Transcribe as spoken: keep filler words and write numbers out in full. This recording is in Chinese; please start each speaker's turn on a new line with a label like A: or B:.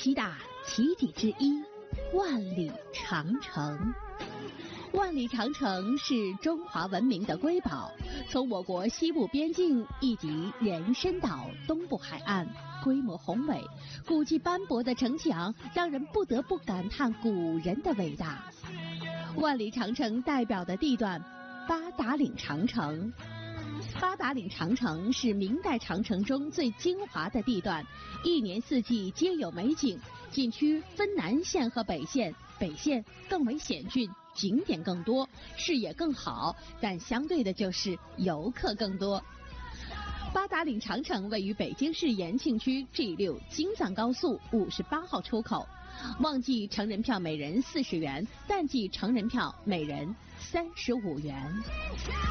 A: 七大奇迹之一，万里长城。万里长城是中华文明的瑰宝，从我国西部边境一及人参岛东部海岸，规模宏伟，古迹斑驳的城墙让人不得不感叹古人的伟大。万里长城代表的地段，八达岭长城。八达岭长城是明代长城中最精华的地段，一年四季皆有美景。景区分南线和北线，北线更为险峻，景点更多，视野更好，但相对的就是游客更多。八达岭长城位于北京市延庆区 G 六 京藏高速五十八号出口，旺季成人票每人四十元，淡季成人票每人三十五元。